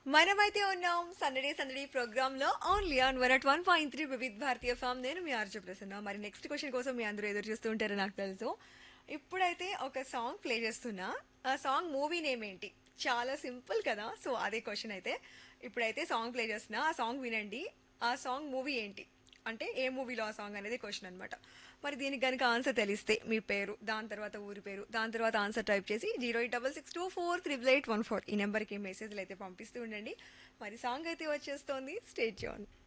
మనమైతే ఉన్నాం సందడి సందడి ప్రోగ్రామ్ లో only on 101.3 Vividh Bharatiya form. నేను మీ ఆర్జే ప్రసన్న. మరి నెక్స్ట్ క్వశ్చన్ కోసం మీ అందరూ ఎదురు చూస్తూ ఉంటారో నాకు తెలుసు. ఇప్పుడైతే ఒక సాంగ్ ప్లే చేస్తున్నా. ఆ సాంగ్ మూవీ నేమ్ ఏంటి? చాలా సింపుల్ కదా. సో అదే క్వశ్చన్ అయితే. ఇప్పుడైతే సాంగ్ ప్లే చేస్తున్నా. ఆ సాంగ్ వినండి. ఆ సాంగ్ మూవీ ఏంటి? అంటే ఏ మూవీలో ఆ సాంగ్ అనేది క్వశ్చన్ అనమాట. మరి దీనికి కనుక ఆన్సర్ తెలిస్తే మీ పేరు, దాని తర్వాత ఊరి పేరు, దాని తర్వాత ఆన్సర్ టైప్ చేసి 08662488814 ఈ నెంబర్కి మెసేజ్లు అయితే పంపిస్తూ ఉండండి. మరి సాంగ్ అయితే వచ్చేస్తోంది. Stay tune.